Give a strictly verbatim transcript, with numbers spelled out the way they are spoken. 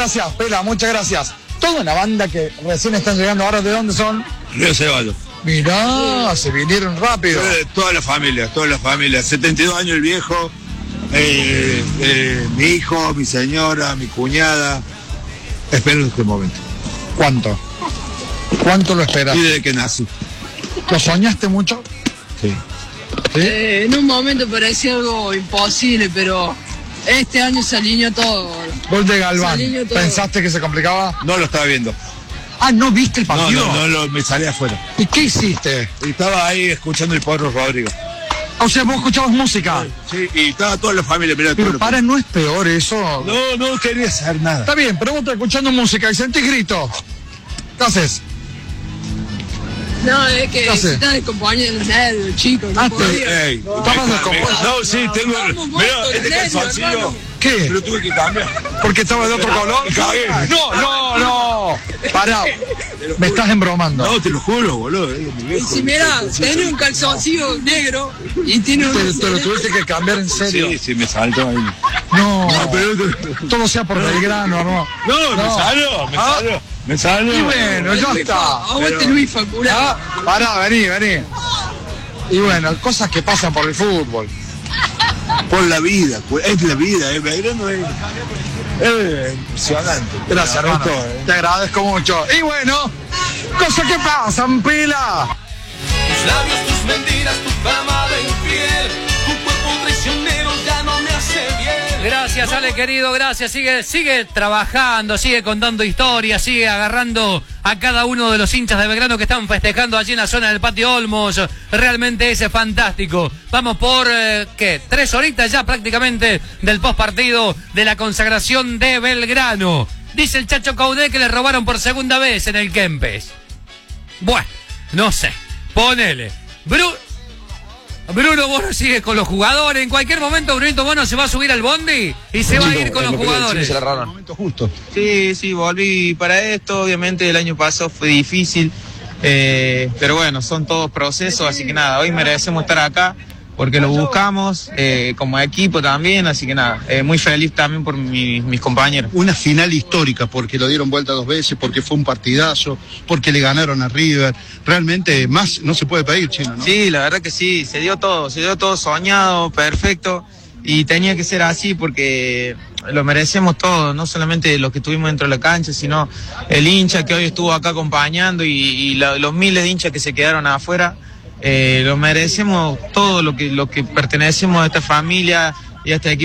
Gracias, Pela, muchas gracias. Toda una banda que recién están llegando ahora, ¿de dónde son? Río Ceballos. Mirá, se vinieron rápido. Eh, toda la familia, toda la familia. setenta y dos años el viejo, eh, eh, mi hijo, mi señora, mi cuñada. Espero este momento. ¿Cuánto? ¿Cuánto lo esperas? Y desde que nací. ¿Lo soñaste mucho? Sí. ¿Sí? Eh, en un momento parecía algo imposible, pero este año se alineó todo. Gol de Galván. Se alineó todo. ¿Pensaste que se complicaba? No lo estaba viendo. Ah, ¿no viste el No, partido? no, no, lo- me salí afuera. ¿Y qué hiciste? Y estaba ahí escuchando el Porro Rodrigo. O sea, vos escuchabas música. Sí, y estaba toda la familia, mirá, todo Pero lo- para, ¿no es peor eso? No, no quería hacer nada. Está bien, pero vos estás escuchando música y sentís gritos. ¿Qué haces? No, es que ¿Qué se hace? está descomponiendo los nervios, chicos. No Ah, te- podía. Ey, Estabas me- descompuesto. No, sí, tengo. Estamos Mirá, muertos este de nervios, calzoncillo. hermano. ¿Qué? Me lo tuve que cambiar. ¿Porque estaba de otro color? Me cagué. No, no, no. Pará. Me estás embromando. No, te lo juro, boludo. Es mi Y viejo. si mira, tiene un calzoncillo negro y tiene un... Te, te lo tuviste que cambiar en serio. Sí, sí, me saltó ahí. No, No, pero. todo sea por Belgrano, hermano. No, me No. salió, me Ah. salió. Me salió. Y bueno, ya está. Aguante Pero- Luis Facurá. Ah, pará, vení, vení. Y bueno, cosas que pasan por el fútbol. Por la vida, pues, es la vida, es Belgrano es. Es impresionante. Gracias, hermano. Esto, eh. Te agradezco mucho. Y bueno, cosas que pasan, Pela. Tus labios, tus mentiras, tu fama de infiel, tu cuerpo traicionero ya no me hace bien. Gracias, Ale, querido, gracias. Sigue, sigue trabajando, sigue contando historias, sigue agarrando a cada uno de los hinchas de Belgrano que están festejando allí en la zona del Patio Olmos. Realmente es fantástico. Vamos por, eh, ¿qué? Tres horitas ya prácticamente del postpartido de la consagración de Belgrano. Dice el Chacho Caudé que le robaron por segunda vez en el Kempes. Bueno, no sé. Ponele. Bru... Bruno Bono sigue con los jugadores. En cualquier momento Brunito Bono se va a subir al bondi y se va a ir con los jugadores. Momento justo. Sí, sí, volví para esto. Obviamente el año pasado fue difícil, eh, pero bueno, son todos procesos, así que nada, hoy merecemos estar acá porque lo buscamos eh, como equipo también, así que nada, eh, muy feliz también por mi- mis compañeros. Una final histórica porque lo dieron vuelta dos veces, porque fue un partidazo, porque le ganaron a River. Realmente más no se puede pedir, Chino, ¿no? Sí, la verdad que sí, se dio todo, se dio todo soñado, perfecto, y tenía que ser así porque lo merecemos todo, no solamente los que estuvimos dentro de la cancha, sino el hincha que hoy estuvo acá acompañando y, y la- los miles de hinchas que se quedaron afuera. Eh, lo merecemos todo lo que, lo que pertenecemos a esta familia y a este equipo.